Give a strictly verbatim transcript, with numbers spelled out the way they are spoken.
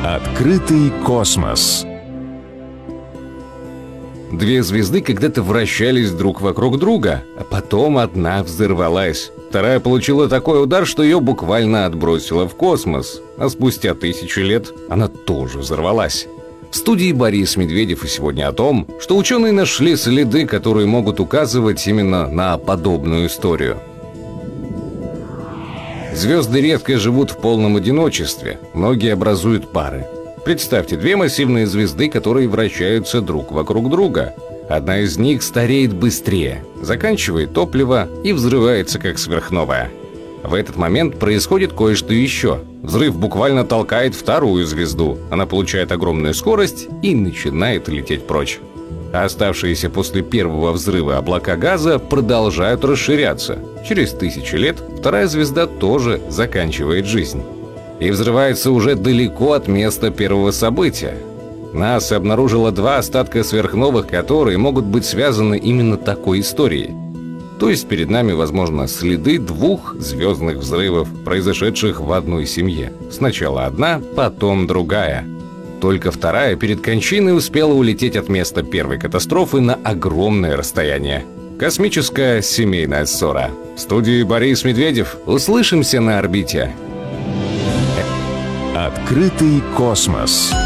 Открытый космос. Две звезды когда-то вращались друг вокруг друга, а потом одна взорвалась. Вторая получила такой удар, что ее буквально отбросило в космос. А спустя тысячи лет она тоже взорвалась. В студии Борис Медведев, и сегодня о том, что ученые нашли следы, которые могут указывать именно на подобную историю. Звезды редко живут в полном одиночестве, многие образуют пары. Представьте, две массивные звезды, которые вращаются друг вокруг друга. Одна из них стареет быстрее, заканчивает топливо и взрывается как сверхновая. В этот момент происходит кое-что еще. Взрыв буквально толкает вторую звезду. Она получает огромную скорость и начинает лететь прочь. А оставшиеся после первого взрыва облака газа продолжают расширяться. Через тысячи лет вторая звезда тоже заканчивает жизнь. И взрывается уже далеко от места первого события. НАСА обнаружила два остатка сверхновых, которые могут быть связаны именно такой историей. То есть перед нами, возможно, следы двух звездных взрывов, произошедших в одной семье. Сначала одна, потом другая. Только вторая перед кончиной успела улететь от места первой катастрофы на огромное расстояние. Космическая семейная ссора. В студии Борис Медведев. Услышимся на орбите. Открытый космос.